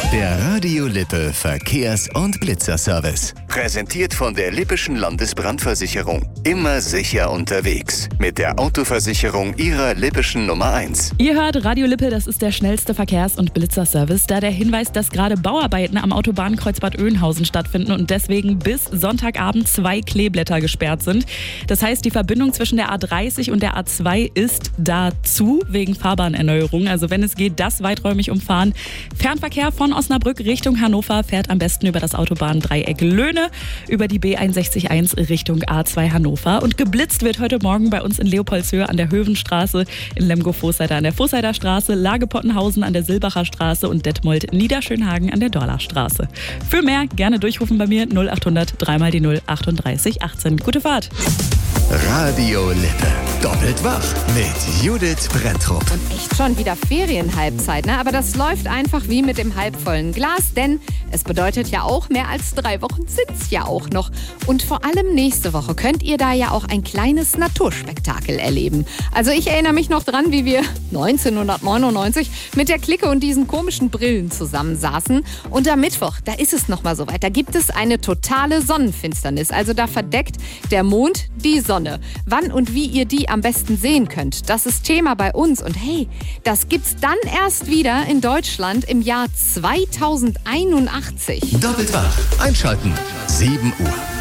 Der Radio Lippe Verkehrs- und Blitzerservice. Präsentiert von der Lippischen Landesbrandversicherung. Immer sicher unterwegs. Mit der Autoversicherung Ihrer Lippischen Nummer 1. Ihr hört Radio Lippe, das ist der schnellste Verkehrs- und Blitzerservice. Da der Hinweis, dass gerade Bauarbeiten am Autobahnkreuz Bad Oeynhausen stattfinden und deswegen bis Sonntagabend 2 Kleeblätter gesperrt sind. Das heißt, die Verbindung zwischen der A30 und der A2 ist dazu wegen Fahrbahnerneuerung. Also wenn es geht, das weiträumig umfahren. Fernverkehr von Osnabrück Richtung Hannover fährt am besten über das Autobahndreieck Löhne, über die B611 Richtung A2 Hannover. Und geblitzt wird heute Morgen bei uns in Leopoldshöhe an der Hövenstraße, in Lemgo-Voßheide an der Voßheider Straße, Lage-Pottenhausen an der Silbacher Straße und Detmold-Niederschönhagen an der Dorlerstraße. Für mehr gerne durchrufen bei mir 0800 3 mal die 0 38 18. Gute Fahrt! Radio Lippe. Doppelt wach mit Judith Brenntrup. Und echt schon wieder Ferienhalbzeit, ne? Aber das läuft einfach wie mit dem halbvollen Glas, denn es bedeutet ja auch, mehr als 3 Wochen sind's ja auch noch. Und vor allem nächste Woche könnt ihr da ja auch ein kleines Naturspektakel erleben. Also ich erinnere mich noch dran, wie wir 1999 mit der Clique und diesen komischen Brillen zusammensaßen. Und am Mittwoch, da ist es nochmal soweit. Da gibt es eine totale Sonnenfinsternis. Also da verdeckt der Mond die Sonne. Wann und wie ihr die am besten sehen könnt, das ist Thema bei uns. Und hey, das gibt's dann erst wieder in Deutschland im Jahr 2081. Doppelt wach. Einschalten. 7 Uhr.